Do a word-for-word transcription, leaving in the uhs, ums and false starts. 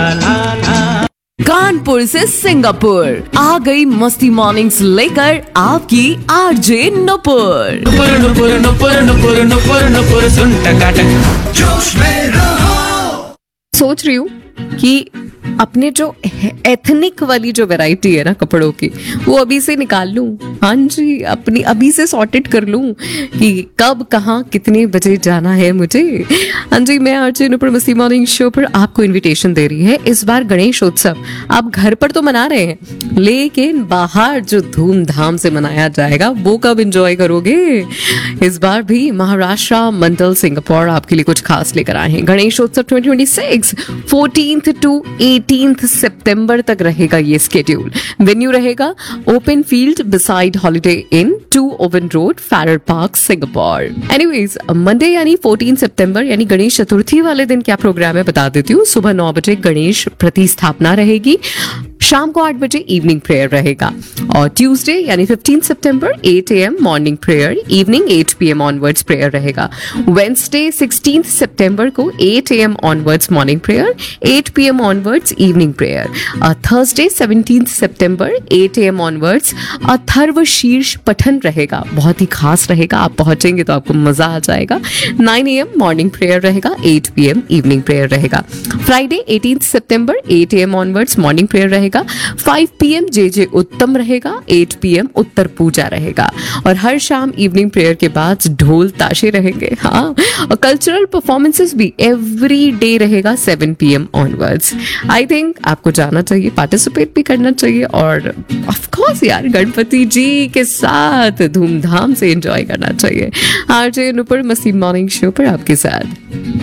कानपुर से सिंगापुर आ गई मस्ती मॉर्निंग्स लेकर आपकी आरजे नुपुर। नुपुर नुपुर नुपुर नुपुर नुपुर नुपुर सुन टकाटक जोश में रहो। सोच रही हूँ कि अपने जो एथनिक वाली जो वैरायटी है ना कपड़ों की, वो अभी से निकाल लूं। हाँ जी, अपनी अभी से सॉर्टेड कर लूं कि कब कहाँ कितने बजे जाना है मुझे। हाँ जी, मैं आरजे नुपुर मस्ती मॉर्निंग शो पर आपको इनविटेशन दे रही है। इस बार गणेश उत्सव आप घर पर तो मना रहे हैं, लेकिन बाहर जो धूमधाम से मनाया जाएगा वो कब एंजॉय करोगे। इस बार भी महाराष्ट्र मंडल सिंगापुर आपके लिए कुछ खास लेकर आए हैं। गणेश उत्सव twenty twenty six fourteenth to eighteenth सितंबर तक रहेगा ये स्केड्यूल। वेन्यू रहेगा open field beside holiday in to oven road फैरर park Singapore. Anyways, Monday यानी फोर्टीन सितंबर यानी गणेश चतुर्थी वाले दिन क्या प्रोग्राम है बता देती हूँ। सुबह नौ बजे गणेश प्रतिस्थापना रहेगी, शाम को आठ बजे इवनिंग प्रेयर रहेगा। और ट्यूसडे यानी fifteen September eight A M morning prayer, evening eight P M onwards prayer रहेगा। वेंसडे सिक्सटीन सितंबर को eight A M onwards morning prayer, eight P M onwards evening prayer. Thursday seventeen September eight A M onwards Atharva शीर्ष पठन रहेगा, बहुत ही खास रहेगा। आप पहुंचेंगे तो आपको मजा आ जाएगा। Nine A M morning prayer रहेगा, eight P M evening prayer रहेगा। Friday eighteen September eight A M onwards morning prayer रहेगा, फाइव पी एम जे जे उत्तम रहेगा, एट पी एम उत्तर पूजा रहेगा। और हर शाम इवनिंग प्रेयर के बाद ढोल ताशे रहेंगे। हाँ, और कल्चरल परफॉर्मेंसेस भी एवरी डे रहेगा seven P M onwards. I think आपको जाना चाहिए, पार्टिसिपेट भी करना चाहिए और ऑफ कोर्स यार गणपति जी के साथ धूमधाम से एंजॉय करना चाहिए। आरजे नुपुर मस्ती मॉर्निंग शो पर आपके साथ।